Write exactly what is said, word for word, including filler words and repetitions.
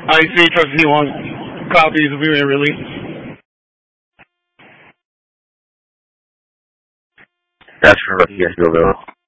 I see trustee wants copies of your release. That's correct. Yes, Bill.